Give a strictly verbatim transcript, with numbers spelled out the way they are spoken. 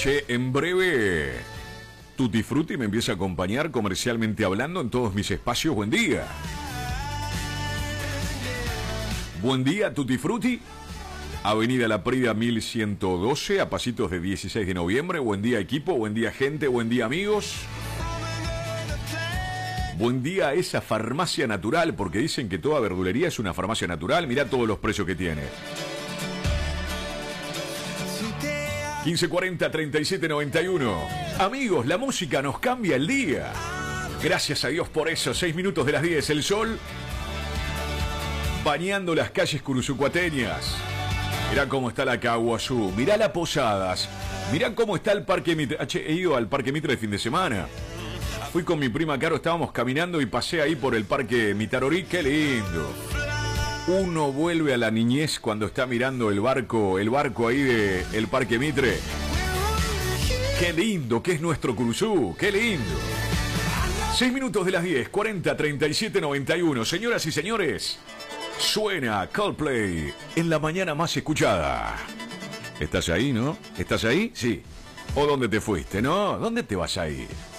Che, en breve Tutti Frutti me empieza a acompañar comercialmente hablando en todos mis espacios. Buen día. Buen día, Tutti Frutti. Avenida La Prida mil ciento doce, a pasitos de dieciséis de noviembre. Buen día, equipo. Buen día, gente. Buen día, amigos. Buen día a esa farmacia natural, porque dicen que toda verdulería es una farmacia natural. Mirá todos los precios que tiene. quince cuarenta, treinta y siete noventa y uno. Amigos, la música nos cambia el día. Gracias a Dios por eso. seis minutos de las diez. El sol bañando las calles curuzucuateñas. Mirá cómo está la Caguazú. Mirá las Posadas. Mirá cómo está el Parque Mitre. He ido al Parque Mitre de fin de semana. Fui con mi prima Caro, estábamos caminando y pasé ahí por el Parque Mitarorí. ¡Qué lindo! Uno vuelve a la niñez cuando está mirando el barco, el barco ahí de el Parque Mitre. ¡Qué lindo que es nuestro Curuzú! ¡Qué lindo! seis minutos de las diez, cuarenta, treinta y siete, noventa y uno. Señoras y señores, suena Coldplay en la mañana más escuchada. ¿Estás ahí, no? ¿Estás ahí? Sí. ¿O dónde te fuiste, no? ¿Dónde te vas a ir?